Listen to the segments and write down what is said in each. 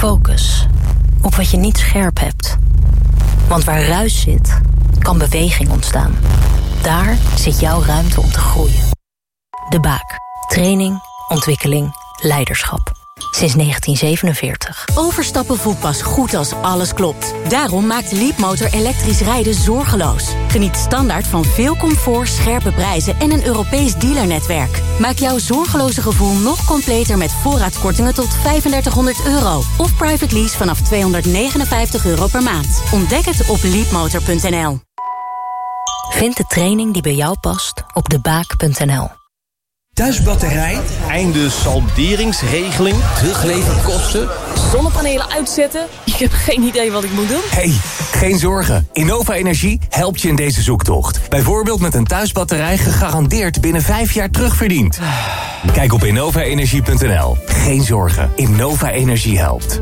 Focus op wat je niet scherp hebt. Want waar ruis zit, kan beweging ontstaan. Daar zit jouw ruimte om te groeien. De Baak. Training, ontwikkeling, leiderschap. Sinds 1947. Overstappen voelt pas goed als alles klopt. Daarom maakt Leapmotor elektrisch rijden zorgeloos. Geniet standaard van veel comfort, scherpe prijzen en een Europees dealernetwerk. Maak jouw zorgeloze gevoel nog completer met voorraadkortingen tot €3500. Of private lease vanaf €259 per maand. Ontdek het op leapmotor.nl. Vind de training die bij jou past op debaak.nl. Thuisbatterij, einde salderingsregeling, terugleverkosten. Zonnepanelen uitzetten? Ik heb geen idee wat ik moet doen. Hey, geen zorgen. Innova Energie helpt je in deze zoektocht. Bijvoorbeeld met een thuisbatterij gegarandeerd binnen 5 jaar terugverdiend. Kijk op innovaenergie.nl. Geen zorgen. Innova Energie helpt.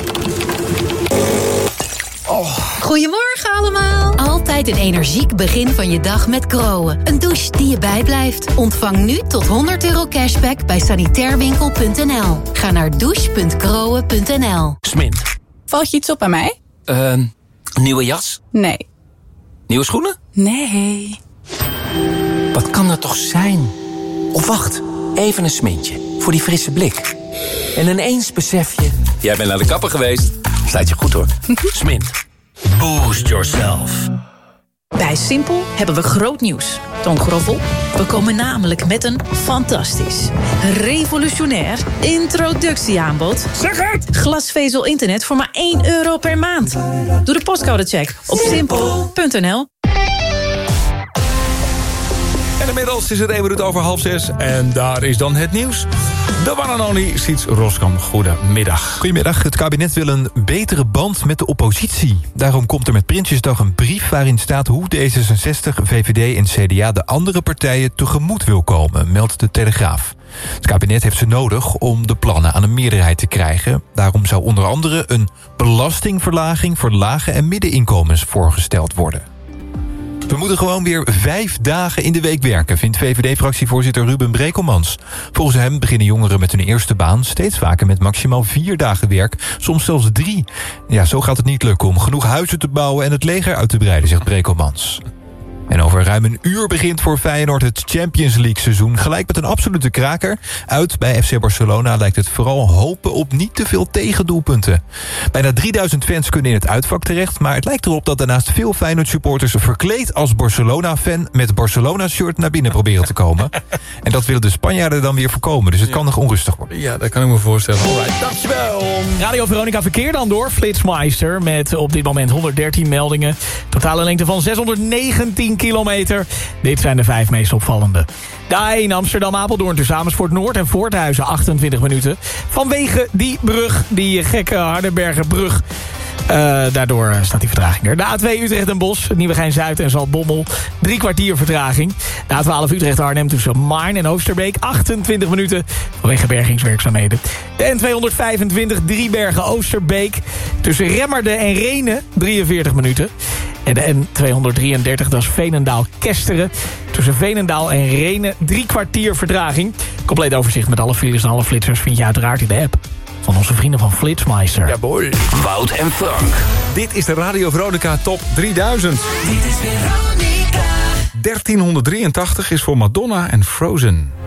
Goedemorgen allemaal. Altijd een energiek begin van je dag met Groen. Een douche die je bijblijft. Ontvang nu tot €100 cashback bij sanitairwinkel.nl. Ga naar douche.groen.nl. Smint. Valt je iets op aan mij? Nieuwe jas? Nee. Nieuwe schoenen? Nee. Wat kan dat toch zijn? Of wacht, even een smintje. Voor die frisse blik. En ineens besef je... Jij bent naar de kapper geweest. Staat je goed hoor. Smint. Boost yourself. Bij Simpel hebben we groot nieuws. Toon Groffel, we komen namelijk met een fantastisch, revolutionair introductieaanbod. Zeg het! Glasvezel internet voor maar €1 per maand. Doe de postcodecheck op simpel.nl. En inmiddels is het 1 minuut over 5:30 en daar is dan het nieuws. De one and only Siets Roskam. Goedemiddag. Goedemiddag. Het kabinet wil een betere band met de oppositie. Daarom komt er met Prinsjesdag een brief waarin staat hoe D66, VVD en CDA de andere partijen tegemoet wil komen, meldt de Telegraaf. Het kabinet heeft ze nodig om de plannen aan een meerderheid te krijgen. Daarom zou onder andere een belastingverlaging voor lage en middeninkomens voorgesteld worden. We moeten gewoon weer 5 dagen in de week werken, vindt VVD-fractievoorzitter Ruben Brekelmans. Volgens hem beginnen jongeren met hun eerste baan steeds vaker met maximaal 4 dagen werk, soms zelfs 3. Ja, zo gaat het niet lukken om genoeg huizen te bouwen en het leger uit te breiden, zegt Brekelmans. En over ruim een uur begint voor Feyenoord het Champions League seizoen. Gelijk met een absolute kraker. Uit bij FC Barcelona lijkt het vooral hopen op niet te veel tegendoelpunten. Bijna 3000 fans kunnen in het uitvak terecht. Maar het lijkt erop dat daarnaast veel Feyenoord supporters verkleed als Barcelona-fan met Barcelona-shirt naar binnen proberen te komen. En dat willen de Spanjaarden dan weer voorkomen. Dus het kan nog onrustig worden. Ja, dat kan ik me voorstellen. Alright, dankjewel. Radio Veronica verkeer dan door Flitsmeister met op dit moment 113 meldingen. Totale lengte van 619 kilometer. Dit zijn de 5 meest opvallende. De A1 Amsterdam-Apeldoorn tussen Amersfoort Noord en Voorthuizen 28 minuten. Vanwege die brug, die gekke Hardenbergerbrug. Daardoor staat die vertraging er. De A2 Utrecht en Bosch, Nieuwegein-Zuid en Zaltbommel. 3 kwartier vertraging. De A12 Utrecht-Arnhem tussen Maarn en Oosterbeek. 28 minuten vanwege bergingswerkzaamheden. De N225 Driebergen-Oosterbeek. Tussen Remmerden en Renen 43 minuten. En de N233, dat is Veenendaal-Kesteren. Tussen Veenendaal en Renen 3 kwartier vertraging. Compleet overzicht met alle files en alle flitsers vind je uiteraard in de app van onze vrienden van Flitsmeister. Ja, boy. Wout en Frank. Dit is de Radio Veronica Top 3000. Dit is Veronica. 1383 is voor Madonna en Frozen.